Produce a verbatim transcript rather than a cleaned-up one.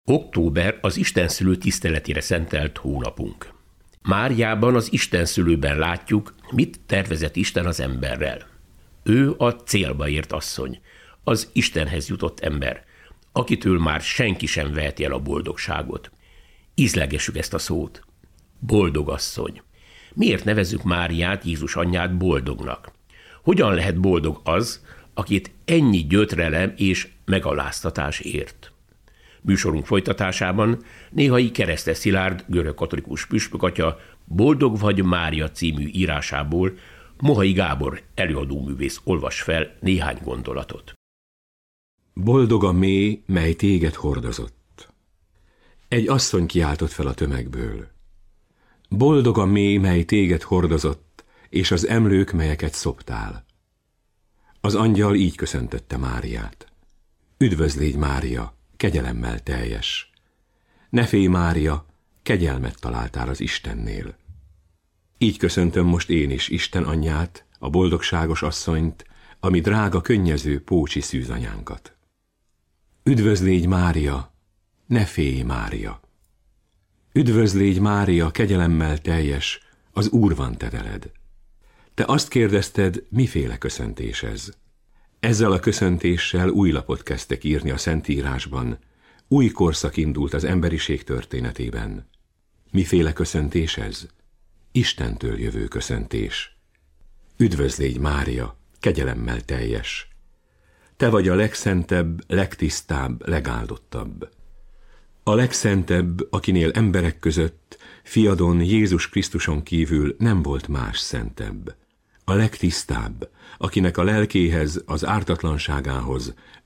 Október az istenszülő tiszteletére szentelt hónapunk. Máriában, az istenszülőben látjuk, mit tervezett Isten az emberrel. Ő a célba ért asszony, az Istenhez jutott ember, akitől már senki sem veheti el a boldogságot. Ízlegessük ezt a szót. Boldog asszony. Miért nevezzük Máriát, Jézus anyját boldognak? Hogyan lehet boldog az, akit ennyi gyötrelem és megaláztatás ért? Műsorunk folytatásában néhai Keresztes Szilárd görögkatolikus püspökatya Boldog vagy Mária című írásából Mohai Gábor előadóművész olvas fel néhány gondolatot. Boldog a mély, mely téged hordozott. Egy asszony kiáltott fel a tömegből. Boldog a mély, mely téged hordozott, és az emlők, melyeket szoptál. Az angyal így köszöntötte Máriát. Üdvözlégy, Mária, kegyelemmel teljes. Ne félj, Mária, kegyelmet találtál az Istennél. Így köszöntöm most én is Isten anyját, a boldogságos asszonyt, ami drága, könnyező Pócsi szűzanyánkat. Üdvözlégy, Mária, ne félj, Mária. Üdvözlégy, Mária, kegyelemmel teljes, az Úr van te veled. Te azt kérdezted, miféle köszöntés ez? Ezzel a köszöntéssel új lapot kezdtek írni a Szentírásban, új korszak indult az emberiség történetében. Miféle köszöntés ez? Istentől jövő köszöntés. Üdvözlégy, Mária, kegyelemmel teljes. Te vagy a legszentebb, legtisztább, legáldottabb. A legszentebb, akinél emberek között, fiadon, Jézus Krisztuson kívül nem volt más szentebb. A legtisztább, akinek a lelkéhez, az ártatlanságához